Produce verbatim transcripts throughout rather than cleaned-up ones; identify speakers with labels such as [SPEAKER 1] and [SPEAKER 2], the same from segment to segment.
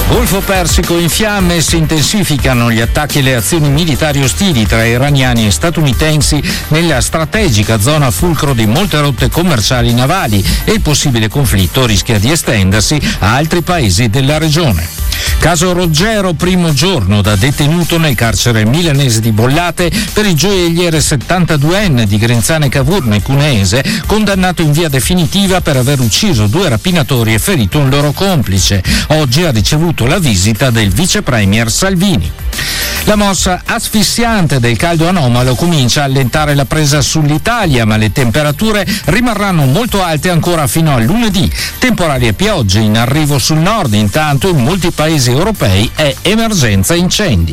[SPEAKER 1] Golfo Persico in fiamme e si intensificano gli attacchi e le azioni militari ostili tra iraniani e statunitensi nella strategica zona fulcro di molte rotte commerciali navali e il possibile conflitto rischia di estendersi a altri paesi della regione. Caso Roggero, primo giorno da detenuto nel carcere milanese di Bollate per il gioielliere settantaduenne di Grinzane Cavour Cuneese, condannato in via definitiva per aver ucciso due rapinatori e ferito un loro complice. Oggi ha ricevuto la visita del vice premier Salvini. La mossa asfissiante del caldo anomalo comincia a allentare la presa sull'Italia, ma le temperature rimarranno molto alte ancora fino a lunedì. Temporali e piogge in arrivo sul nord, intanto in molti paesi europei è emergenza incendi.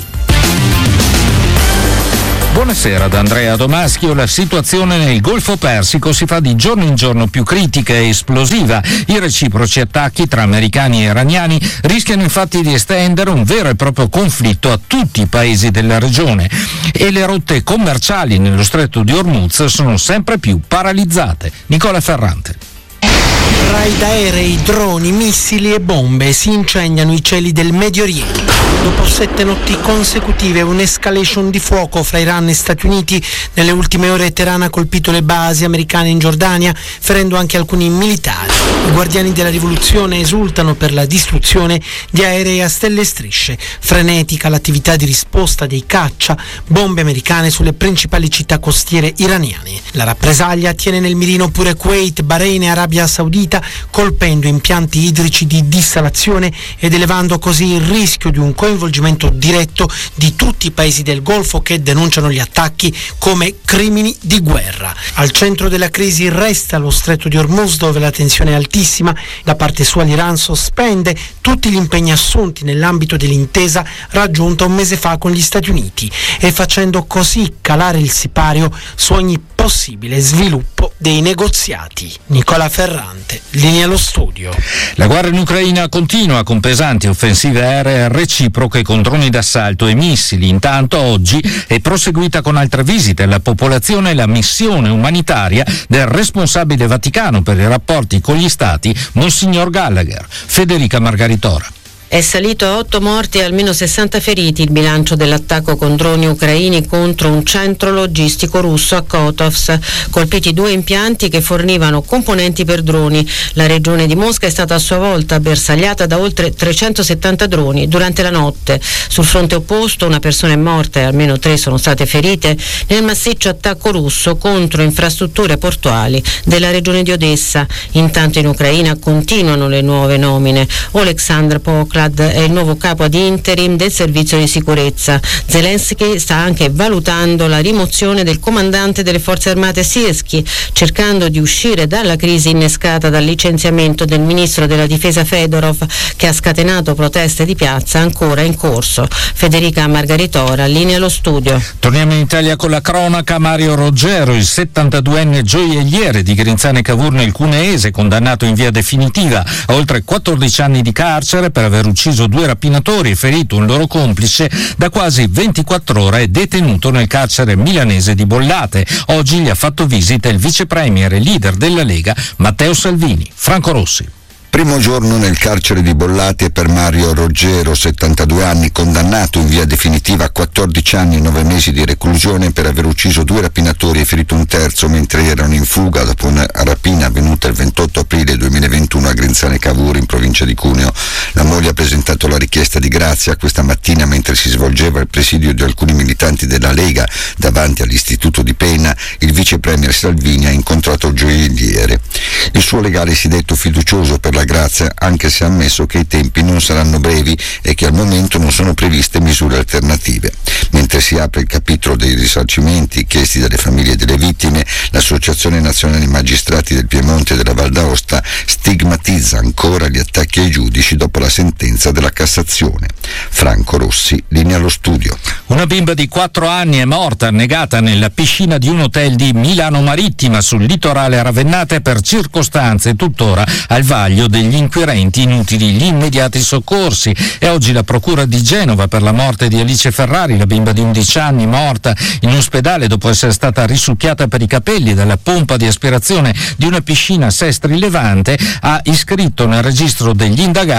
[SPEAKER 1] Buonasera da Andrea Domaschio. La situazione nel Golfo Persico si fa di giorno in giorno più critica e esplosiva. I reciproci attacchi tra americani e iraniani rischiano infatti di estendere un vero e proprio conflitto a tutti i paesi della regione e le rotte commerciali nello stretto di Hormuz sono sempre più paralizzate. Nicola Ferrante.
[SPEAKER 2] Raid aerei, droni, missili e bombe si incendiano i cieli del Medio Oriente. Dopo sette notti consecutive, un'escalation di fuoco fra Iran e Stati Uniti. Nelle ultime ore Teheran ha colpito le basi americane in Giordania, ferendo anche alcuni militari. I guardiani della rivoluzione esultano per la distruzione di aerei a stelle e strisce. Frenetica l'attività di risposta dei caccia, bombe americane sulle principali città costiere iraniane. La rappresaglia tiene nel mirino pure Kuwait, Bahrain e Arabia Saudita, colpendo impianti idrici di dissalazione ed elevando così il rischio di un coinvolgimento diretto di tutti i paesi del Golfo che denunciano gli attacchi come crimini di guerra. Al centro della crisi resta lo stretto di Hormuz, dove la tensione è altissima. Da parte sua l'Iran sospende tutti gli impegni assunti nell'ambito dell'intesa raggiunta un mese fa con gli Stati Uniti e facendo così calare il sipario su ogni possibile sviluppo dei negoziati. Nicola Ferrante, linea allo studio.
[SPEAKER 1] La guerra in Ucraina continua con pesanti offensive aeree reciproche con droni d'assalto e missili. Intanto oggi è proseguita con altre visite alla popolazione la missione umanitaria del responsabile vaticano per i rapporti con gli stati, Monsignor Gallagher. Federica Margaritora.
[SPEAKER 3] È salito a otto morti e almeno sessanta feriti il bilancio dell'attacco con droni ucraini contro un centro logistico russo a Kotovsk. Colpiti due impianti che fornivano componenti per droni. La regione di Mosca è stata a sua volta bersagliata da oltre trecentosettanta droni durante la notte. Sul fronte opposto una persona è morta e almeno tre sono state ferite nel massiccio attacco russo contro infrastrutture portuali della regione di Odessa. Intanto in Ucraina continuano le nuove nomine. Oleksandr Poklad è il nuovo capo ad interim del servizio di sicurezza. Zelensky sta anche valutando la rimozione del comandante delle forze armate Sirski, cercando di uscire dalla crisi innescata dal licenziamento del ministro della difesa Fedorov, che ha scatenato proteste di piazza ancora in corso. Federica Margaritora, linea allo studio.
[SPEAKER 1] Torniamo in Italia con la cronaca. Mario Roggero, il settantaduenne gioielliere di Grinzane Cavour nel Cuneese, condannato in via definitiva a oltre quattordici anni di carcere per aver ucciso due rapinatori e ferito un loro complice, da quasi ventiquattro ore è detenuto nel carcere milanese di Bollate. Oggi gli ha fatto visita il vice premier e leader della Lega Matteo Salvini. Franco Rossi.
[SPEAKER 4] Primo giorno nel carcere di Bollate per Mario Roggero, settantadue anni, condannato in via definitiva a quattordici anni e nove mesi di reclusione per aver ucciso due rapinatori e ferito un terzo mentre erano in fuga dopo una rapina avvenuta il ventotto aprile duemilaventuno a Grinzane Cavour in provincia di Cuneo. La moglie ha presentato la richiesta di grazia questa mattina mentre si svolgeva il presidio di alcuni militanti della Lega davanti all'istituto di pena. Il vice premier Salvini ha incontrato il gioielliere. Il suo legale si è detto fiducioso per la grazia, anche se ha ammesso che i tempi non saranno brevi e che al momento non sono previste misure alternative. Mentre si apre il capitolo dei risarcimenti chiesti dalle famiglie delle vittime, l'Associazione Nazionale Magistrati del Piemonte e della Val d'Aosta stigmatizza ancora gli attacchi ai giudici dopo la sentenza della Cassazione. Franco Rossi, linea allo studio.
[SPEAKER 1] Una bimba di quattro anni è morta annegata nella piscina di un hotel di Milano Marittima sul litorale ravennate per circostanze tuttora al vaglio degli inquirenti, inutili gli immediati soccorsi. E oggi la procura di Genova per la morte di Alice Ferrari, la bimba di undici anni morta in ospedale dopo essere stata risucchiata per i capelli dalla pompa di aspirazione di una piscina Sestri Levante, ha iscritto nel registro degli indagati due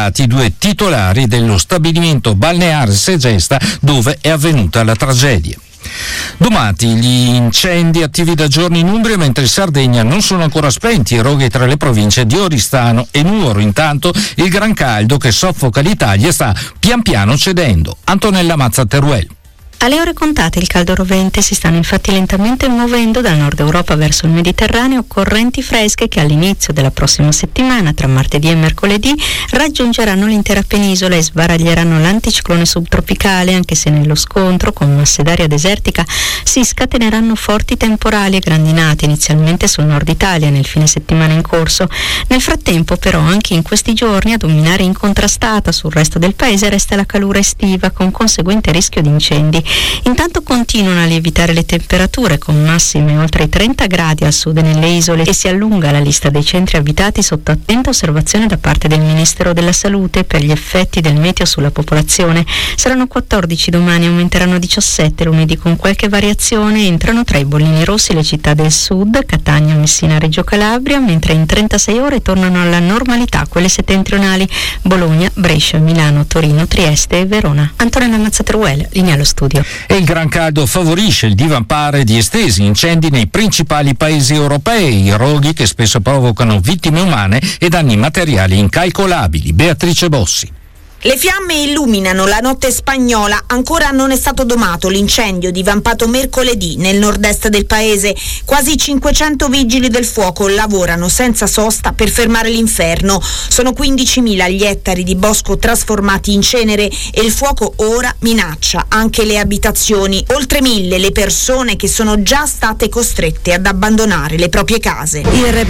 [SPEAKER 1] due titolari dello stabilimento balneare Segesta dove è avvenuta la tragedia. Domati gli incendi attivi da giorni in Umbria, mentre in Sardegna non sono ancora spenti i roghi tra le province di Oristano e Nuoro. Intanto il gran caldo che soffoca l'Italia sta pian piano cedendo. Antonella Mazza Teruel.
[SPEAKER 5] Alle ore contate il caldo rovente si stanno infatti lentamente muovendo dal nord Europa verso il Mediterraneo correnti fresche che all'inizio della prossima settimana, tra martedì e mercoledì, raggiungeranno l'intera penisola e sbaraglieranno l'anticiclone subtropicale, anche se nello scontro con masse d'aria desertica si scateneranno forti temporali e grandinate inizialmente sul nord Italia nel fine settimana in corso. Nel frattempo però anche in questi giorni a dominare incontrastata sul resto del paese resta la calura estiva con conseguente rischio di incendi. Intanto continuano a lievitare le temperature con massime oltre i trenta gradi al sud e nelle isole e si allunga la lista dei centri abitati sotto attenta osservazione da parte del Ministero della Salute per gli effetti del meteo sulla popolazione. Saranno quattordici domani, aumenteranno a diciassette lunedì con qualche variazione. Entrano tra i bollini rossi le città del sud, Catania, Messina, Reggio Calabria, mentre in trentasei ore tornano alla normalità quelle settentrionali, Bologna, Brescia, Milano, Torino, Trieste e Verona. Antonella Mazzateruel, linea allo studio.
[SPEAKER 1] E il gran caldo favorisce il divampare di estesi incendi nei principali paesi europei, roghi che spesso provocano vittime umane e danni materiali incalcolabili. Beatrice Bossi.
[SPEAKER 6] Le fiamme illuminano la notte spagnola, ancora non è stato domato l'incendio divampato mercoledì nel nord-est del paese. Quasi cinquecento vigili del fuoco lavorano senza sosta per fermare l'inferno. Sono quindicimila gli ettari di bosco trasformati in cenere e il fuoco ora minaccia anche le abitazioni. Oltre mille le persone che sono già state costrette ad abbandonare le proprie case.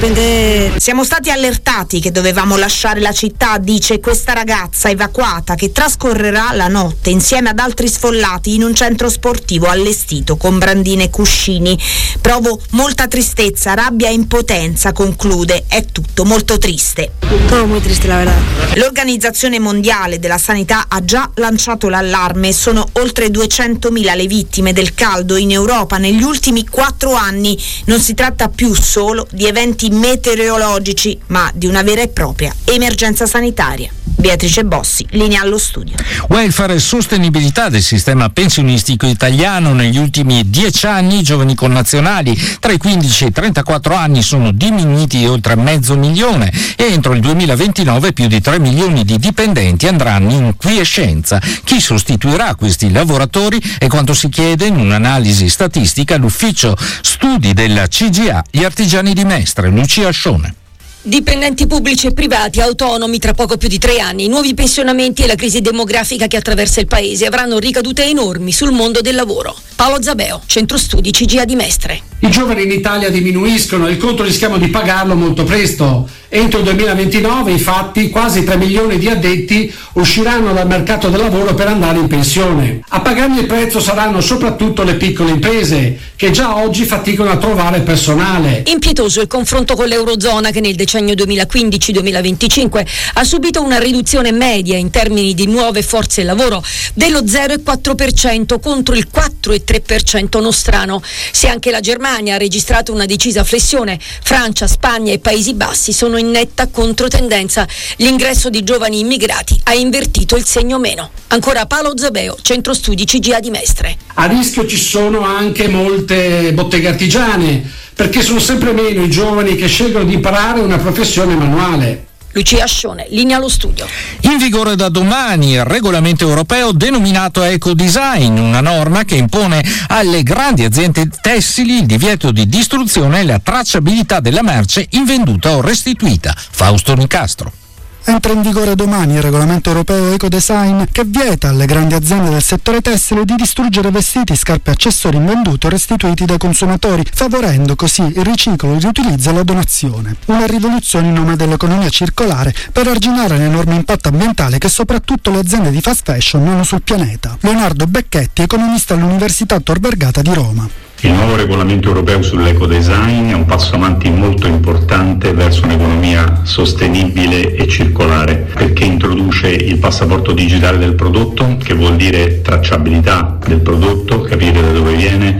[SPEAKER 6] Siamo stati allertati che dovevamo lasciare la città, dice questa ragazza evacuata che trascorrerà la notte insieme ad altri sfollati in un centro sportivo allestito con brandine e cuscini. Provo molta tristezza, rabbia e impotenza, conclude. È tutto molto triste.
[SPEAKER 7] Todo muy triste, la verdad.
[SPEAKER 6] L'Organizzazione Mondiale della Sanità ha già lanciato l'allarme. Sono oltre duecentomila le vittime del caldo in Europa negli ultimi quattro anni. Non si tratta più solo di eventi meteorologici, ma di una vera e propria emergenza sanitaria. Beatrice Bossi, linea allo studio.
[SPEAKER 1] Welfare e sostenibilità del sistema pensionistico italiano. Negli ultimi dieci anni i giovani connazionali tra i quindici e i trentaquattro anni sono diminuiti di oltre mezzo milione e entro il duemilaventinove più di tre milioni di dipendenti andranno in quiescenza. Chi sostituirà questi lavoratori è quanto si chiede in un'analisi statistica all'ufficio studi della C G A, gli artigiani di Mestre. Lucia Scione.
[SPEAKER 8] Dipendenti pubblici e privati autonomi tra poco più di tre anni, i nuovi pensionamenti e la crisi demografica che attraversa il paese avranno ricadute enormi sul mondo del lavoro. Paolo Zabeo, Centro Studi C G A di Mestre.
[SPEAKER 9] I giovani in Italia diminuiscono e il conto rischiamo di pagarlo molto presto. Entro il duemilaventinove, infatti, quasi tre milioni di addetti usciranno dal mercato del lavoro per andare in pensione. A pagarne il prezzo saranno soprattutto le piccole imprese, che già oggi faticano a trovare personale.
[SPEAKER 8] Impietoso il confronto con l'Eurozona, che nel decennio duemilaquindici duemilaventicinque ha subito una riduzione media in termini di nuove forze lavoro dello zero virgola quattro per cento contro il quattro virgola tre per cento nostrano. Se anche la Germania ha registrato una decisa flessione, Francia, Spagna e Paesi Bassi sono in netta controtendenza. L'ingresso di giovani immigrati ha invertito il segno meno. Ancora Paolo Zabeo, Centro Studi C G A di Mestre.
[SPEAKER 9] A rischio ci sono anche molte botteghe artigiane, perché sono sempre meno i giovani che scelgono di imparare una professione manuale.
[SPEAKER 8] Lucia Scione, linea allo studio.
[SPEAKER 1] In vigore da domani il regolamento europeo denominato Ecodesign, una norma che impone alle grandi aziende tessili il divieto di distruzione e la tracciabilità della merce invenduta o restituita. Fausto Nicastro.
[SPEAKER 10] Entra in vigore domani il regolamento europeo Ecodesign che vieta alle grandi aziende del settore tessile di distruggere vestiti, scarpe e accessori invenduti o restituiti dai consumatori, favorendo così il riciclo, il riutilizzo e la donazione. Una rivoluzione in nome dell'economia circolare per arginare l'enorme impatto ambientale che soprattutto le aziende di fast fashion hanno sul pianeta. Leonardo Becchetti, economista all'Università Tor Vergata di Roma.
[SPEAKER 11] Il nuovo regolamento europeo sull'ecodesign è un passo avanti molto importante verso un'economia sostenibile e circolare, perché introduce il passaporto digitale del prodotto, che vuol dire tracciabilità del prodotto, capire da dove viene,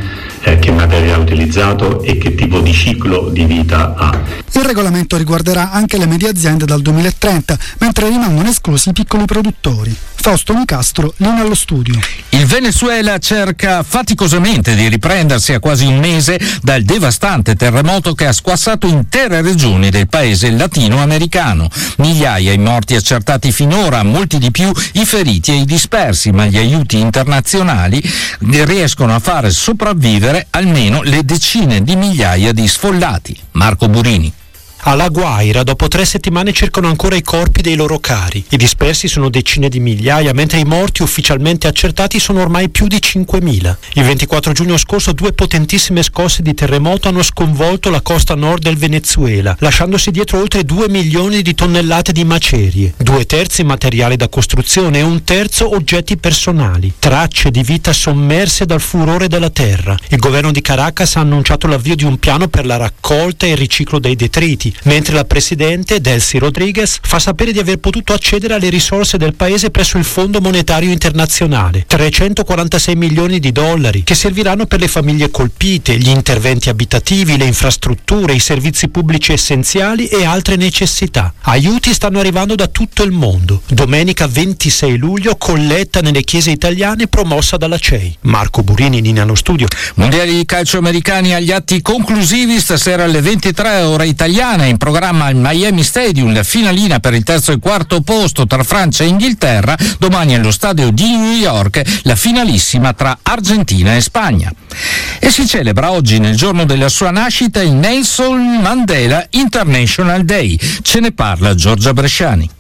[SPEAKER 11] eh, che materiale ha utilizzato e che tipo di ciclo di vita ha.
[SPEAKER 10] Il regolamento riguarderà anche le medie aziende dal duemilatrenta, mentre rimangono esclusi i piccoli produttori. Fausto Nicastro, linea allo studio.
[SPEAKER 1] Il Venezuela cerca faticosamente di riprendersi a quasi un mese dal devastante terremoto che ha squassato intere regioni del paese latinoamericano. Migliaia i morti accertati finora, molti di più i feriti e i dispersi, ma gli aiuti internazionali riescono a far sopravvivere almeno le decine di migliaia di sfollati. Marco Burini.
[SPEAKER 7] Alla Guaira, dopo tre settimane, cercano ancora i corpi dei loro cari. I dispersi sono decine di migliaia, mentre i morti ufficialmente accertati sono ormai più di cinquemila. Il ventiquattro giugno scorso due potentissime scosse di terremoto hanno sconvolto la costa nord del Venezuela, lasciandosi dietro oltre due milioni di tonnellate di macerie, due terzi materiali da costruzione e un terzo oggetti personali, tracce di vita sommerse dal furore della terra. Il governo di Caracas ha annunciato l'avvio di un piano per la raccolta e il riciclo dei detriti, mentre la presidente Delcy Rodriguez fa sapere di aver potuto accedere alle risorse del paese presso il Fondo Monetario Internazionale, trecentoquarantasei milioni di dollari, che serviranno per le famiglie colpite, gli interventi abitativi, le infrastrutture, i servizi pubblici essenziali e altre necessità. Aiuti stanno arrivando da tutto il mondo. Domenica ventisei luglio, colletta nelle chiese italiane promossa dalla C E I. Marco Burini, linea allo studio.
[SPEAKER 1] Mondiali di calcio americani agli atti conclusivi, stasera alle ventitré ora italiana. In programma al Miami Stadium la finalina per il terzo e quarto posto tra Francia e Inghilterra. Domani allo stadio di New York la finalissima tra Argentina e Spagna. E si celebra oggi, nel giorno della sua nascita, il Nelson Mandela International Day. Ce ne parla Giorgia Bresciani.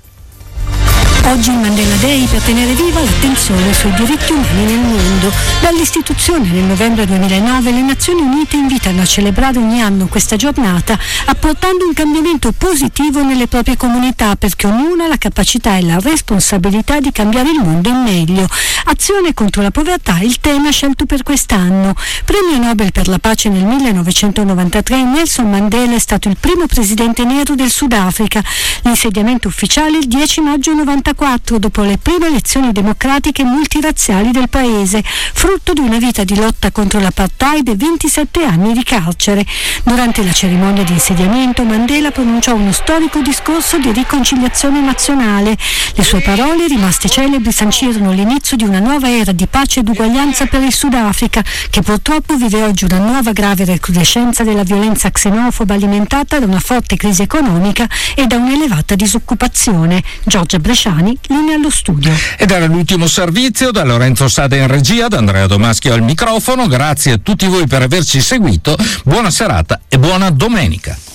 [SPEAKER 12] Oggi il Mandela Day per tenere viva l'attenzione sui diritti umani nel mondo. Dall'istituzione nel novembre duemilanove le Nazioni Unite invitano a celebrare ogni anno questa giornata apportando un cambiamento positivo nelle proprie comunità, perché ognuno ha la capacità e la responsabilità di cambiare il mondo in meglio. Azione contro la povertà, il tema scelto per quest'anno. Premio Nobel per la pace nel millenovecentonovantatré, Nelson Mandela è stato il primo presidente nero del Sudafrica. L'insediamento ufficiale il dieci maggio novantaquattro, dopo le prime elezioni democratiche multirazziali del paese, frutto di una vita di lotta contro l'apartheid e ventisette anni di carcere. Durante la cerimonia di insediamento Mandela pronunciò uno storico discorso di riconciliazione nazionale. Le sue parole, rimaste celebri, sancirono l'inizio di una nuova era di pace ed uguaglianza per il Sudafrica, che purtroppo vive oggi una nuova grave recrudescenza della violenza xenofoba alimentata da una forte crisi economica e da un'elevata disoccupazione. Giorgia Bresciani, linea allo studio.
[SPEAKER 1] Ed era l'ultimo servizio, da Lorenzo Sada in regia, da Andrea Domaschio al microfono. Grazie a tutti voi per averci seguito, buona serata e buona domenica.